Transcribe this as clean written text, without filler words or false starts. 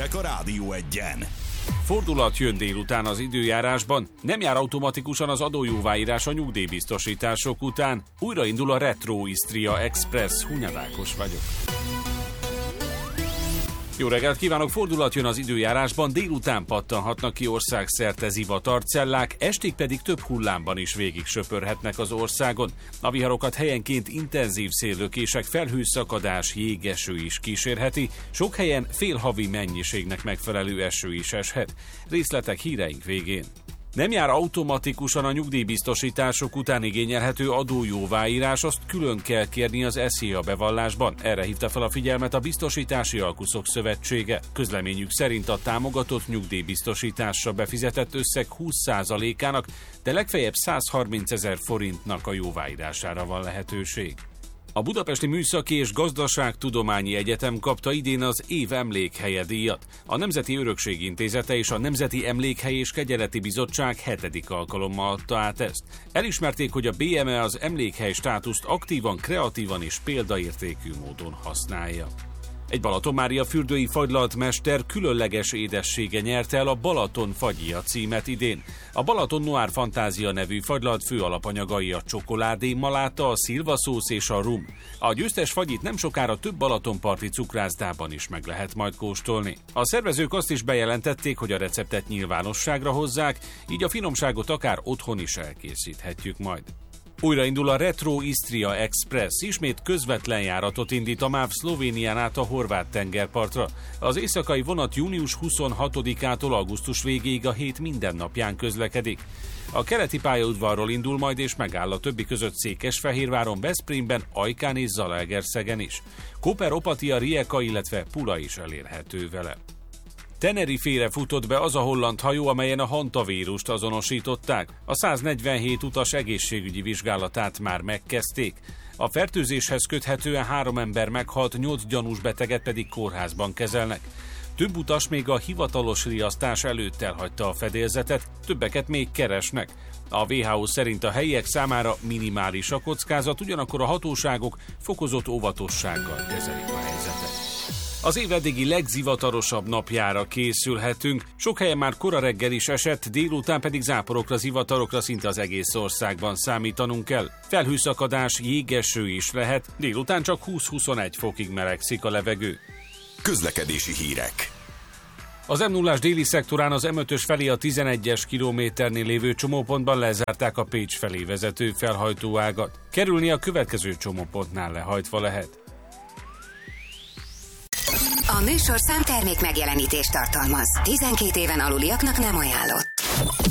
hírek a Rádió Egyen. Fordulat jön délután az időjárásban, nem jár automatikusan az adójóváírás a nyugdíjbiztosítások után, újraindul a Retro Istria Express. Hunyad Ákos vagyok. Jó reggelt kívánok! Fordulat jön az időjárásban, délután pattanhatnak ki országszerte zivatarcellák, estig pedig több hullámban is végig söpörhetnek az országon. A viharokat helyenként intenzív széllökések, felhőszakadás, jégeső is kísérheti, sok helyen félhavi mennyiségnek megfelelő eső is eshet. Részletek híreink végén. Nem jár automatikusan a nyugdíjbiztosítások után igényelhető adójóváírás, azt külön kell kérni az SZIA bevallásban. Erre hívta fel a figyelmet a Biztosítási Alkuszok Szövetsége. Közleményük szerint a támogatott nyugdíjbiztosításra befizetett összeg 20%-ának, de legfeljebb 130 000 forintnak a jóváírására van lehetőség. A Budapesti Műszaki és Gazdaságtudományi Egyetem kapta idén az év emlékhelye díjat. A Nemzeti Örökség Intézete és a Nemzeti Emlékhely és Kegyeleti Bizottság 7. alkalommal adta át ezt. Elismerték, hogy a BME az emlékhely státuszt aktívan, kreatívan és példaértékű módon használja. Egy Balatonmária fürdői fagylaltmester különleges édessége nyerte el a Balaton fagyia címet idén. A Balaton Noir Fantázia nevű fagylalt fő alapanyagai a csokoládé, maláta, a szilvaszósz és a rum. A győztes fagyit nem sokára több balatonparti cukrászdában is meg lehet majd kóstolni. A szervezők azt is bejelentették, hogy a receptet nyilvánosságra hozzák, így a finomságot akár otthon is elkészíthetjük majd. Újraindul a Retro Istria Express, ismét közvetlen járatot indít a MÁV Szlovénián át a horvát tengerpartra. Az éjszakai vonat június 26-ától augusztus végéig a hét minden napján közlekedik. A keleti pályaudvarról indul majd és megáll a többi között Székesfehérváron, Veszprémben, Ajkán és Zalaegerszegen is. Koper, Opatia, Rijeka, illetve Pula is elérhető vele. Tenerifére futott be az a holland hajó, amelyen a hantavírust azonosították. A 147 utas egészségügyi vizsgálatát már megkezdték. A fertőzéshez köthetően 3 ember meghalt, 8 gyanús beteget pedig kórházban kezelnek. Több utas még a hivatalos riasztás előtt elhagyta a fedélzetet, többeket még keresnek. A WHO szerint a helyiek számára minimális a kockázat, ugyanakkor a hatóságok fokozott óvatossággal kezelik a helyzetet. Az év eddigi legzivatarosabb napjára készülhetünk. Sok helyen már kora reggel is esett, délután pedig záporokra, zivatarokra szinte az egész országban számítanunk kell. Felhőszakadás, jégeső is lehet, délután csak 20-21 fokig melegszik a levegő. Közlekedési hírek. Az M0-ás déli szektorán az M5-ös felé a 11-es kilométernél lévő csomópontban lezárták a Pécs felé vezető felhajtóágat. Kerülni a következő csomópontnál lehajtva lehet. A műsorszám termék megjelenítést tartalmaz. 12 éven aluliaknak nem ajánlott.